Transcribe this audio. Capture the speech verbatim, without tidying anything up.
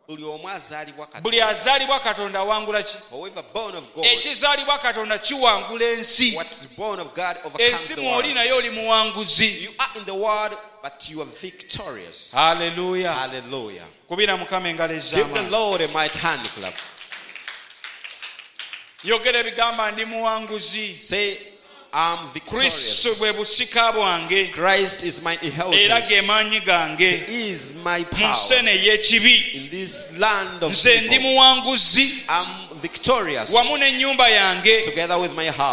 buli azaalibwa Katonda awangula ki? Ekizaalibwa Katonda kiwangula ensi. Ensi mw'oli naye oli muwanguzi. But you are victorious. Hallelujah. Hallelujah. Kubira Mukama engalo ez'amaanyi. Give the Lord a mighty hand clap. Yogera ebigamba ndi muwanguzi. Say, I'm victorious. Kristo bwe busika bwange. Christ is my inheritance. Era ge maanyi gange. He is my power. Nsene y'ekibi. In this land of Nze ndi muwanguzi. I'm victorious. Wamu n'ennyumba yange. Together with my house.